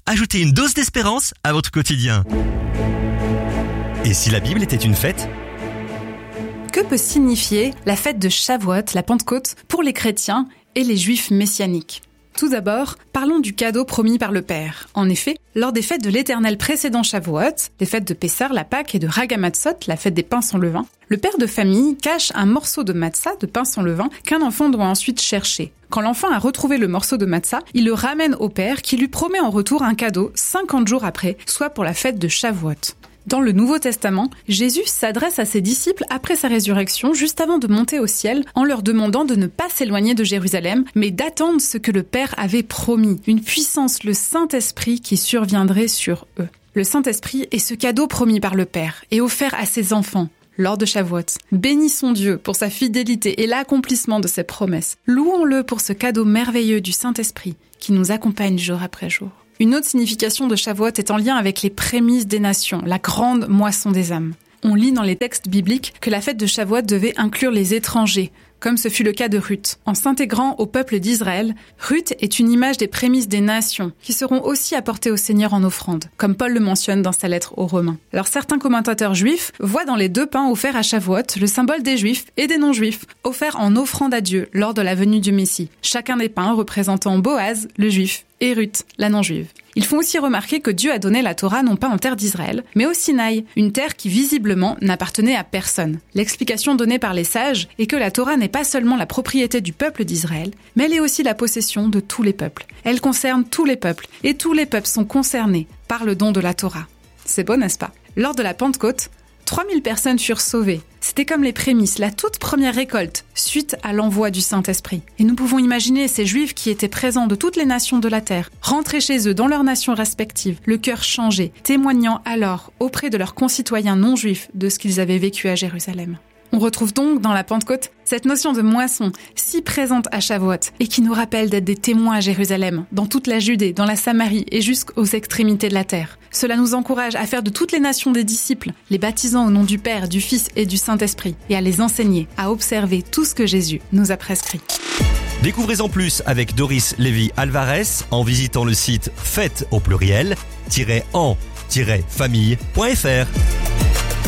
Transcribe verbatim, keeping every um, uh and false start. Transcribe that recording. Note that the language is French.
Ajoutez une dose d'espérance à votre quotidien. Et si la Bible était une fête ? Que peut signifier la fête de Shavuot, la Pentecôte, pour les chrétiens et les juifs messianiques ? Tout d'abord, parlons du cadeau promis par le Père. En effet, lors des fêtes de l'Éternel précédant Shavuot, les fêtes de Pessah, la Pâque et de Ragamatzot, la fête des pains sans levain, le père de famille cache un morceau de matzah, de pain sans levain, qu'un enfant doit ensuite chercher. Quand l'enfant a retrouvé le morceau de matzah, il le ramène au père qui lui promet en retour un cadeau cinquante jours après, soit pour la fête de Shavuot. Dans le Nouveau Testament, Jésus s'adresse à ses disciples après sa résurrection, juste avant de monter au ciel, en leur demandant de ne pas s'éloigner de Jérusalem, mais d'attendre ce que le Père avait promis, une puissance, le Saint-Esprit qui surviendrait sur eux. Le Saint-Esprit est ce cadeau promis par le Père et offert à ses enfants lors de Shavuot. Bénissons Dieu pour sa fidélité et l'accomplissement de ses promesses. Louons-le pour ce cadeau merveilleux du Saint-Esprit qui nous accompagne jour après jour. Une autre signification de Shavuot est en lien avec les prémices des nations, la grande moisson des âmes. On lit dans les textes bibliques que la fête de Shavuot devait inclure les étrangers, comme ce fut le cas de Ruth. En s'intégrant au peuple d'Israël, Ruth est une image des prémices des nations, qui seront aussi apportées au Seigneur en offrande, comme Paul le mentionne dans sa lettre aux Romains. Alors certains commentateurs juifs voient dans les deux pains offerts à Shavuot le symbole des juifs et des non-juifs, offerts en offrande à Dieu lors de la venue du Messie. Chacun des pains représentant Boaz, le juif, et Ruth, la non-juive. Ils font aussi remarquer que Dieu a donné la Torah non pas en terre d'Israël, mais au Sinaï, une terre qui visiblement n'appartenait à personne. L'explication donnée par les sages est que la Torah n'est pas seulement la propriété du peuple d'Israël, mais elle est aussi la possession de tous les peuples. Elle concerne tous les peuples, et tous les peuples sont concernés par le don de la Torah. C'est beau, n'est-ce pas ? Lors de la Pentecôte, trois mille personnes furent sauvées. C'était comme les prémices, la toute première récolte, suite à l'envoi du Saint-Esprit. Et nous pouvons imaginer ces Juifs qui étaient présents de toutes les nations de la terre, rentrer chez eux dans leurs nations respectives, le cœur changé, témoignant alors auprès de leurs concitoyens non-juifs de ce qu'ils avaient vécu à Jérusalem. On retrouve donc dans la Pentecôte cette notion de moisson si présente à Shavuot et qui nous rappelle d'être des témoins à Jérusalem, dans toute la Judée, dans la Samarie et jusqu'aux extrémités de la terre. Cela nous encourage à faire de toutes les nations des disciples, les baptisant au nom du Père, du Fils et du Saint-Esprit, et à les enseigner, à observer tout ce que Jésus nous a prescrit. Découvrez-en plus avec Doris Lévy Alvarez en visitant le site fête au pluriel, en famille point f r.